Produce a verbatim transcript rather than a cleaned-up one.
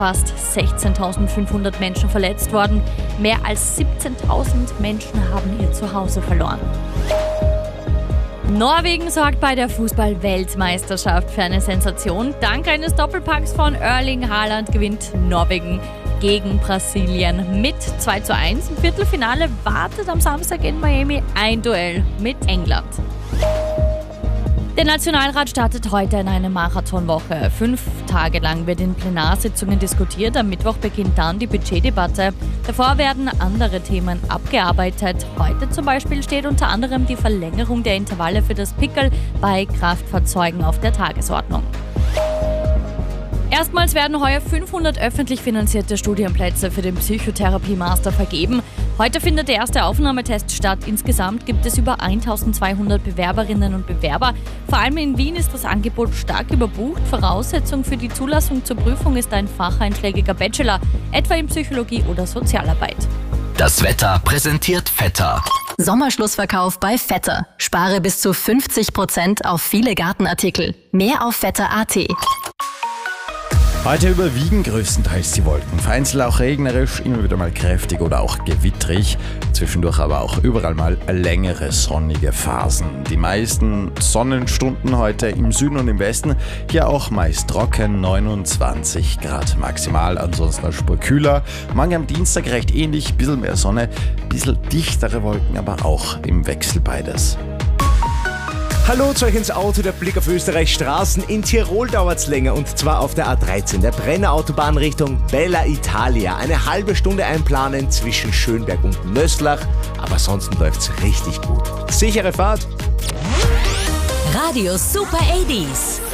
Fast sechzehntausendfünfhundert Menschen verletzt worden. Mehr als siebzehntausend Menschen haben ihr Zuhause verloren. Norwegen sorgt bei der Fußball-Weltmeisterschaft für eine Sensation. Dank eines Doppelpacks von Erling Haaland gewinnt Norwegen gegen Brasilien mit zwei zu eins. Im Viertelfinale wartet am Samstag in Miami ein Duell mit England. Der Nationalrat startet heute in eine Marathonwoche. Fünf Tage lang wird in Plenarsitzungen diskutiert. Am Mittwoch beginnt dann die Budgetdebatte. Davor werden andere Themen abgearbeitet. Heute zum Beispiel steht unter anderem die Verlängerung der Intervalle für das Pickel bei Kraftfahrzeugen auf der Tagesordnung. Erstmals werden heuer fünfhundert öffentlich finanzierte Studienplätze für den Psychotherapie-Master vergeben. Heute findet der erste Aufnahmetest statt. Insgesamt gibt es über eintausendzweihundert Bewerberinnen und Bewerber. Vor allem in Wien ist das Angebot stark überbucht. Voraussetzung für die Zulassung zur Prüfung ist ein facheinschlägiger Bachelor, etwa in Psychologie oder Sozialarbeit. Das Wetter präsentiert Vetter. Sommerschlussverkauf bei Vetter. Spare bis zu fünfzig Prozent auf viele Gartenartikel. Mehr auf vetter punkt at. Heute überwiegen größtenteils die Wolken. Vereinzelt auch regnerisch, immer wieder mal kräftig oder auch gewittrig. Zwischendurch aber auch überall mal längere sonnige Phasen. Die meisten Sonnenstunden heute im Süden und im Westen. Hier auch meist trocken, neunundzwanzig Grad maximal. Ansonsten eine Spur kühler. Morgen am Dienstag recht ähnlich, bisschen mehr Sonne, bisschen dichtere Wolken, aber auch im Wechsel beides. Hallo zu euch ins Auto, der Blick auf Österreichs Straßen. In Tirol dauert's länger und zwar auf der A dreizehn, der Brenner-Autobahn Richtung Bella Italia. Eine halbe Stunde einplanen zwischen Schönberg und Nöslach, aber ansonsten läuft's richtig gut. Sichere Fahrt! Radio Super achtzig.